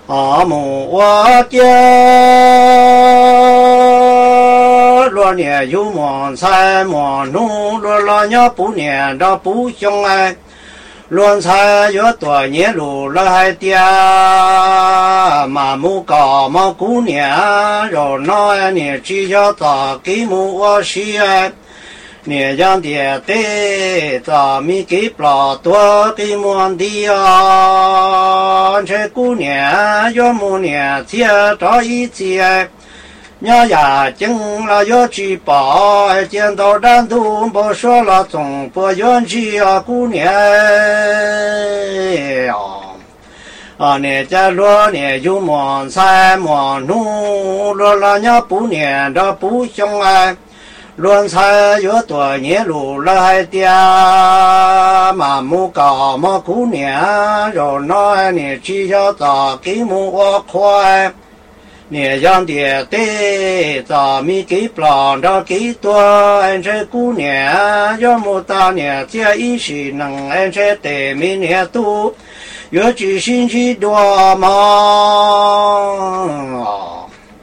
mù cha lo nè yu mòn sai mòn nu lo nhớ bù nè đó bù xong ai luôn sai yo tuổi nhớ lù la hai tia mà mu cỏ mà cú nè rồi nói nè chỉ cho ta kí mu wa xí nè giang địa tê ta mi kí plọ tua kí muôn đi chế cú nè yo mu nè chia cho ý chia nhớ nhà chính là yo chỉ bảo见到单独不说了总不愿去姑娘nè cha lo nè yu mòn sai mòn nu lo la nhớ bù nè đó bù xong ai luôn sai yo tuổi nhớ lù la hai tia mà mu cỏ mà cú nè rồi nói nè chỉ cho ta kí mu qua khoai nè giang địa tê ta mi kí plon đó kí tua anh sẽ cú nè do mu ta nè chia ý sĩ năng anh sẽ tê mi nè tu yo chỉ xin chỉ đua mà